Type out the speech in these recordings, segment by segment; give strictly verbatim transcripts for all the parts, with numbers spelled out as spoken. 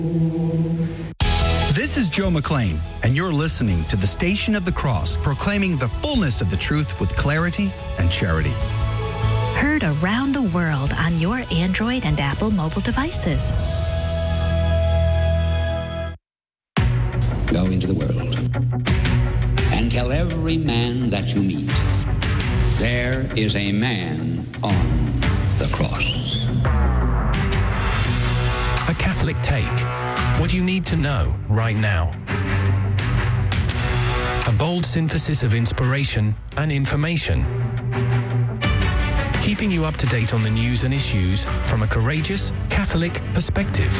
This is Joe McLean, and you're listening to the Station of the Cross, proclaiming the fullness of the truth with clarity and charity. Heard around the world on your Android and Apple mobile devices. Go into the world and tell every man that you meet, there is a man on the cross. A Catholic Take. What you need to know right now. A bold synthesis of inspiration and information. Keeping you up to date on the news and issues from a courageous Catholic perspective.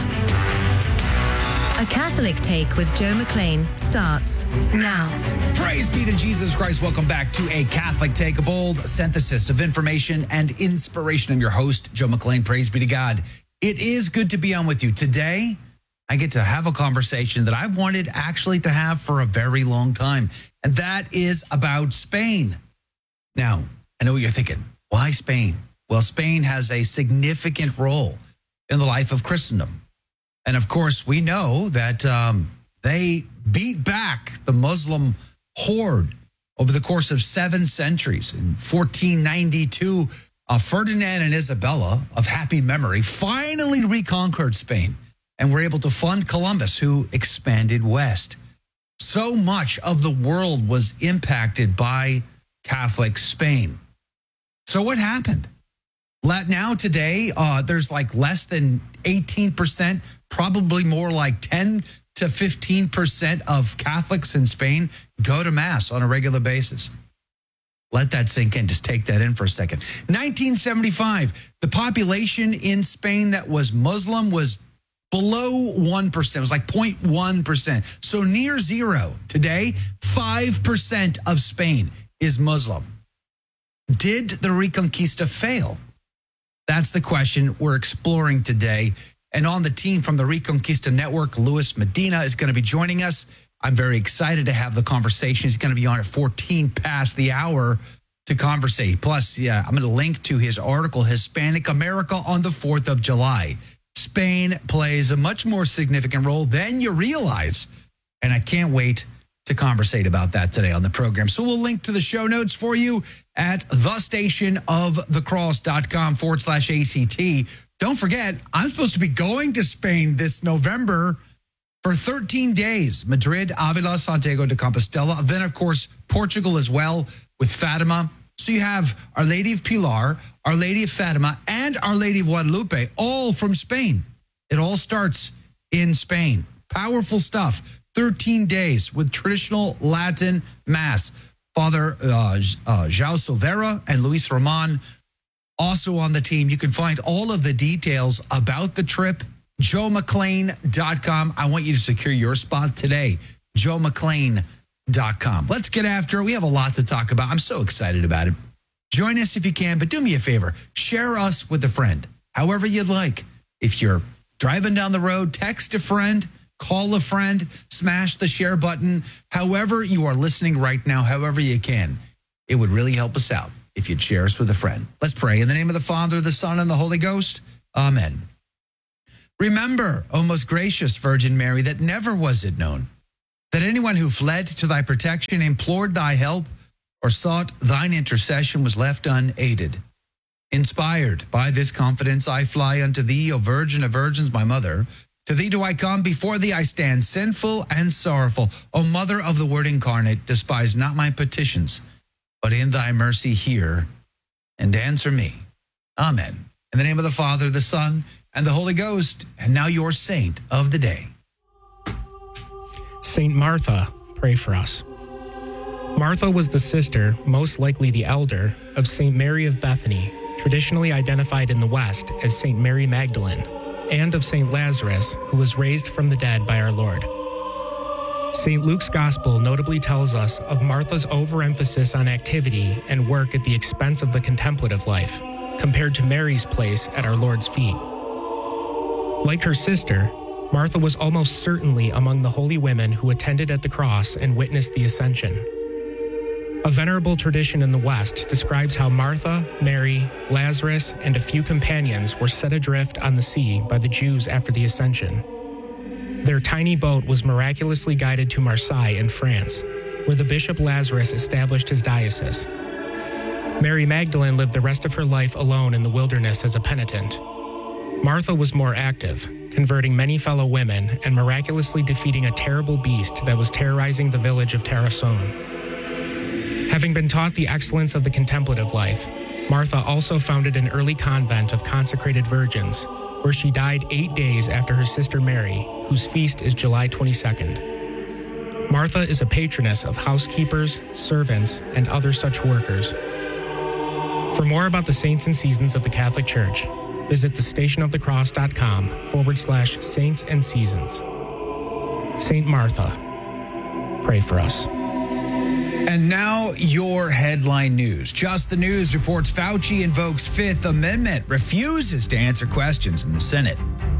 A Catholic Take with Joe McLean starts now. Praise be to Jesus Christ. Welcome back to A Catholic Take, a bold synthesis of information and inspiration. I'm your host, Joe McLean. Praise be to God. It is good to be on with you. Today, I get to have a conversation that I've wanted actually to have for a very long time, and that is about Spain. Now, I know what you're thinking. Why Spain? Well, Spain has a significant role in the life of Christendom. And of course, we know that um, they beat back the Muslim horde over the course of seven centuries. In fourteen ninety-two, uh, Ferdinand and Isabella of happy memory finally reconquered Spain and were able to fund Columbus, who expanded west. So much of the world was impacted by Catholic Spain. So what happened? Now today, uh, there's like less than eighteen percent, probably more like ten to fifteen percent of Catholics in Spain go to Mass on a regular basis. Let that sink in. Just take that in for a second. nineteen seventy-five, the population in Spain that was Muslim was below one percent. It was like zero point one percent. So near zero. Today, five percent of Spain is Muslim. Did the Reconquista fail? That's the question we're exploring today. And on the team from the Reconquista Network, Luis Medina is going to be joining us. I'm very excited to have the conversation. He's going to be on at fourteen past the hour to conversate. Plus, yeah, I'm going to link to his article, Hispanic America on the fourth of July. Spain plays a much more significant role than you realize. And I can't wait to conversate about that today on the program. So we'll link to the show notes for you at thestationofthecross.com forward slash ACT. Don't forget, I'm supposed to be going to Spain this November for thirteen days. Madrid, Avila, Santiago de Compostela. Then, of course, Portugal as well with Fatima. So you have Our Lady of Pilar, Our Lady of Fatima, and Our Lady of Guadalupe, all from Spain. It all starts in Spain. Powerful stuff. thirteen days with traditional Latin Mass. Father uh, uh, João Silveira and Luis Roman also on the team. You can find all of the details about the trip, joe mclean dot com. I want you to secure your spot today, joe mclean dot com. Let's get after it. We have a lot to talk about. I'm so excited about it. Join us if you can, but do me a favor. Share us with a friend, however you'd like. If you're driving down the road, text a friend, call a friend, smash the share button. However you are listening right now, however you can, it would really help us out if you'd share us with a friend. Let's pray. In the name of the Father, the Son, and the Holy Ghost. Amen. Remember, O most gracious Virgin Mary, that never was it known that anyone who fled to thy protection, implored thy help, or sought thine intercession was left unaided. Inspired by this confidence, I fly unto thee, O Virgin of Virgins, my mother. To thee do I come, before thee I stand, sinful and sorrowful. O Mother of the Word incarnate, despise not my petitions, but in thy mercy hear and answer me. Amen. In the name of the Father, the Son, and the Holy Ghost, and now your saint of the day. Saint Martha, pray for us. Martha was the sister, most likely the elder, of Saint Mary of Bethany, traditionally identified in the West as Saint Mary Magdalene, and of Saint Lazarus, who was raised from the dead by our Lord. Saint Luke's Gospel notably tells us of Martha's overemphasis on activity and work at the expense of the contemplative life, compared to Mary's place at our Lord's feet. Like her sister, Martha was almost certainly among the holy women who attended at the cross and witnessed the Ascension. A venerable tradition in the West describes how Martha, Mary, Lazarus, and a few companions were set adrift on the sea by the Jews after the Ascension. Their tiny boat was miraculously guided to Marseille in France, where the Bishop Lazarus established his diocese. Mary Magdalene lived the rest of her life alone in the wilderness as a penitent. Martha was more active, converting many fellow women and miraculously defeating a terrible beast that was terrorizing the village of Tarascon. Having been taught the excellence of the contemplative life, Martha also founded an early convent of consecrated virgins, where she died eight days after her sister Mary, whose feast is July twenty-second. Martha is a patroness of housekeepers, servants, and other such workers. For more about the saints and seasons of the Catholic Church, visit thestationofthecross.com forward slash saints and seasons. Saint Martha, pray for us. And now your headline news. Just the News reports Fauci invokes Fifth Amendment, refuses to answer questions in the Senate.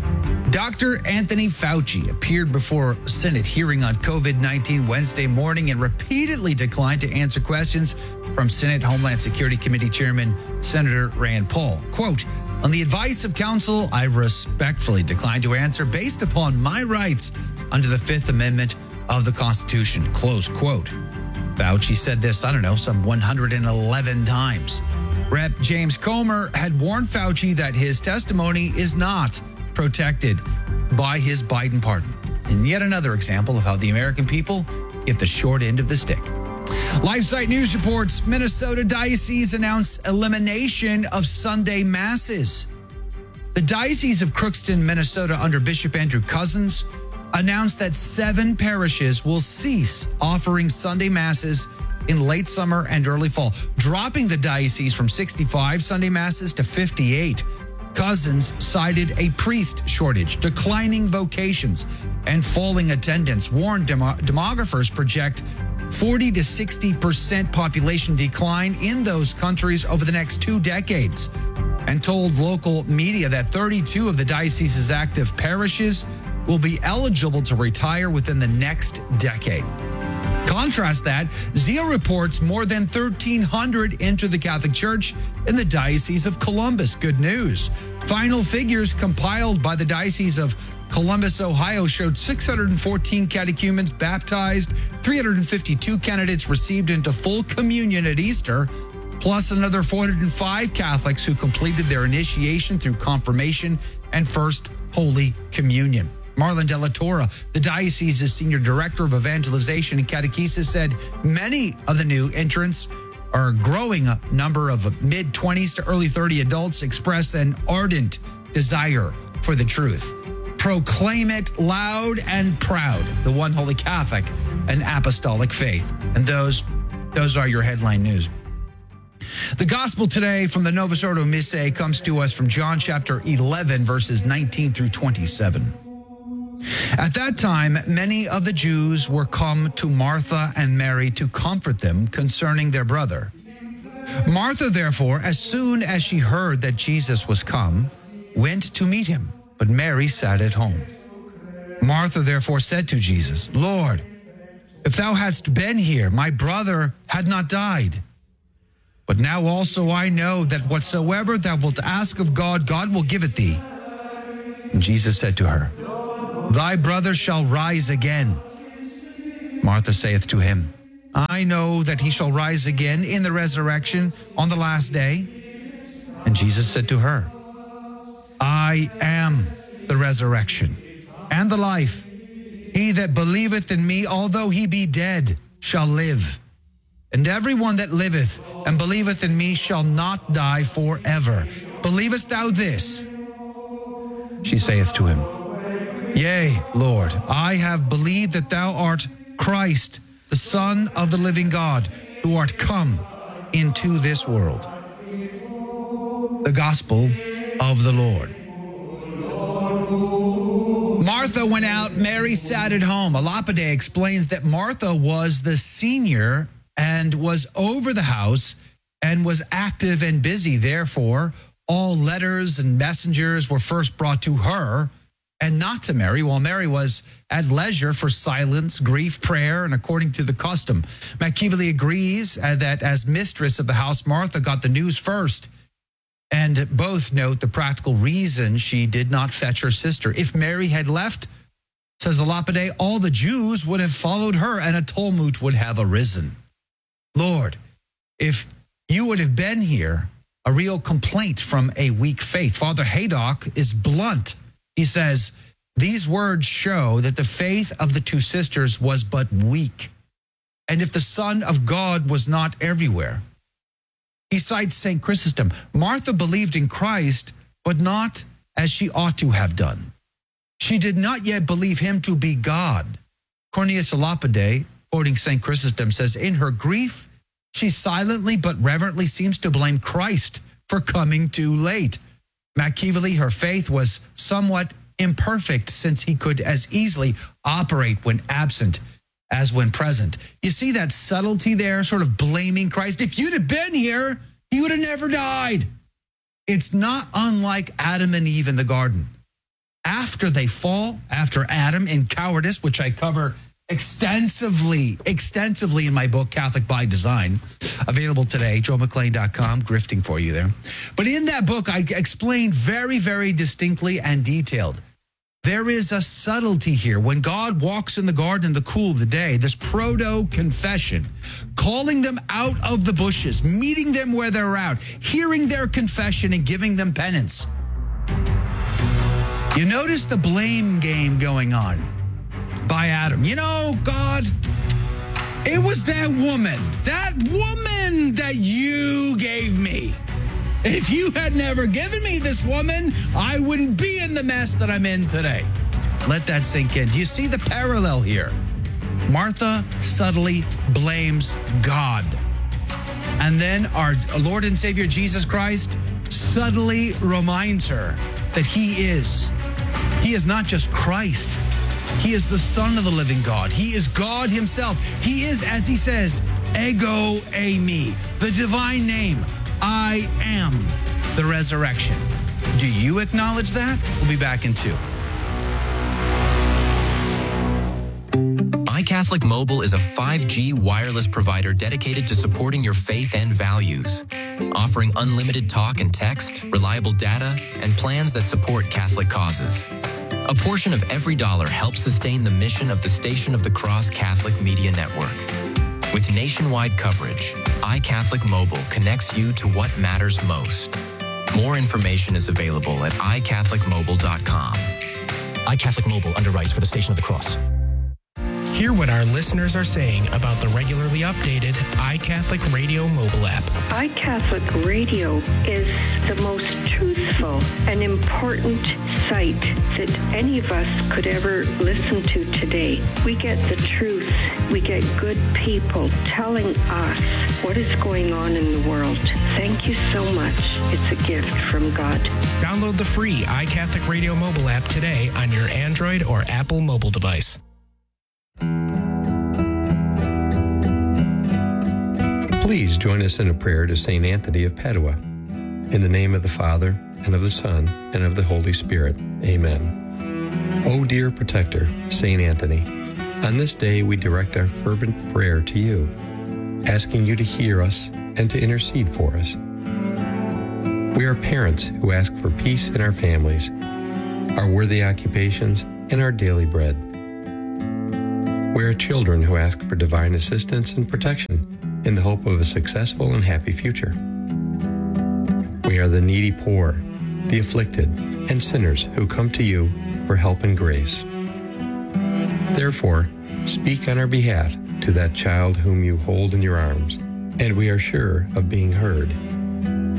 Doctor Anthony Fauci appeared before a Senate hearing on COVID nineteen Wednesday morning and repeatedly declined to answer questions from Senate Homeland Security Committee Chairman Senator Rand Paul. Quote, "On the advice of counsel, I respectfully decline to answer based upon my rights under the Fifth Amendment of the Constitution." Close quote. Fauci said this, I don't know, some one hundred eleven times. Representative James Comer had warned Fauci that his testimony is not protected by his Biden pardon. And yet another example of how the American people get the short end of the stick. LifeSite News reports Minnesota Diocese announced elimination of Sunday Masses. The Diocese of Crookston, Minnesota, under Bishop Andrew Cousins, announced that seven parishes will cease offering Sunday Masses in late summer and early fall, dropping the diocese from sixty-five Sunday Masses to fifty-eight. Cousins cited a priest shortage, declining vocations, and falling attendance. Warned demo- demographers project forty to sixty percent population decline in those countries over the next two decades, and told local media that thirty-two of the diocese's active parishes will be eligible to retire within the next decade. Contrast that, Zeal reports more than thirteen hundred enter the Catholic Church in the Diocese of Columbus. Good news. Final figures compiled by the Diocese of Columbus, Ohio, showed six hundred fourteen catechumens baptized, three hundred fifty-two candidates received into full communion at Easter, plus another four hundred five Catholics who completed their initiation through confirmation and First Holy Communion. Marlon De La Torre, the diocese's senior director of evangelization and catechesis, said many of the new entrants are a growing number of mid-twenties to early thirty adults express an ardent desire for the truth. Proclaim it loud and proud, the one holy Catholic and apostolic faith. And those, those are your headline news. The gospel today from the Novus Ordo Missae comes to us from John chapter eleven, verses nineteen through twenty-seven. At that time, many of the Jews were come to Martha and Mary to comfort them concerning their brother. Martha, therefore, as soon as she heard that Jesus was come, went to meet him, but Mary sat at home. Martha, therefore, said to Jesus, Lord, if thou hadst been here, my brother had not died. But now also I know that whatsoever thou wilt ask of God, God will give it thee. And Jesus said to her, Thy brother shall rise again. Martha saith to him, I know that he shall rise again in the resurrection on the last day. And Jesus said to her, I am the resurrection and the life. He that believeth in me, although he be dead, shall live. And everyone that liveth and believeth in me shall not die forever. Believest thou this? She saith to him, Yea, Lord, I have believed that thou art Christ, the Son of the living God, who art come into this world. The Gospel of the Lord. Martha went out, Mary sat at home. Alapide explains that Martha was the senior and was over the house and was active and busy. Therefore, all letters and messengers were first brought to her and not to Mary, while Mary was at leisure for silence, grief, prayer, and according to the custom. Machiavelli agrees that as mistress of the house, Martha got the news first. And both note the practical reason she did not fetch her sister. If Mary had left says a Lapide, all the Jews would have followed her and a tumult would have arisen. Lord, if you would have been here, a real complaint from a weak faith. Father Haydock is blunt. He says, these words show that the faith of the two sisters was but weak. And if the Son of God was not everywhere. He cites Saint Chrysostom. Martha believed in Christ, but not as she ought to have done. She did not yet believe him to be God. Cornelius a Lapide, quoting Saint Chrysostom, says, in her grief, she silently but reverently seems to blame Christ for coming too late. Machiavelli, her faith was somewhat imperfect since he could as easily operate when absent as when present. You see that subtlety there, sort of blaming Christ. If you'd have been here, he would have never died. It's not unlike Adam and Eve in the garden. After they fall, after Adam in cowardice, which I cover extensively, extensively in my book, Catholic by Design, available today, joe mcclain dot com, grifting for you there. But in that book, I explained very, very distinctly and detailed. There is a subtlety here. When God walks in the garden in the cool of the day, this proto-confession, calling them out of the bushes, meeting them where they're at, hearing their confession and giving them penance. You notice the blame game going on by Adam. You know, God, it was that woman, that woman that you gave me. If you had never given me this woman, I wouldn't be in the mess that I'm in today. Let that sink in. Do you see the parallel here? Martha subtly blames God. And then our Lord and Savior Jesus Christ subtly reminds her that he is. He is not just Christ. He is the Son of the living God. He is God himself. He is, as he says, ego eimi, the divine name. I am the resurrection. Do you acknowledge that? We'll be back in two. iCatholic Mobile is a five G wireless provider dedicated to supporting your faith and values, offering unlimited talk and text, reliable data, and plans that support Catholic causes. A portion of every dollar helps sustain the mission of the Station of the Cross Catholic Media Network. With nationwide coverage, iCatholic Mobile connects you to what matters most. More information is available at i catholic mobile dot com. iCatholic Mobile underwrites for the Station of the Cross. Hear what our listeners are saying about the regularly updated iCatholic Radio mobile app. iCatholic Radio is the most truthful and important site that any of us could ever listen to today. We get the truth. We get good people telling us what is going on in the world. Thank you so much. It's a gift from God. Download the free iCatholic Radio mobile app today on your Android or Apple mobile device. Please join us in a prayer to Saint Anthony of Padua. In the name of the Father, and of the Son, and of the Holy Spirit. Amen. O dear protector, Saint Anthony, on this day we direct our fervent prayer to you, asking you to hear us and to intercede for us. We are parents who ask for peace in our families, our worthy occupations, and our daily bread. We are children who ask for divine assistance and protection in the hope of a successful and happy future. We are the needy poor, the afflicted, and sinners who come to you for help and grace. Therefore, speak on our behalf to that child whom you hold in your arms, and we are sure of being heard.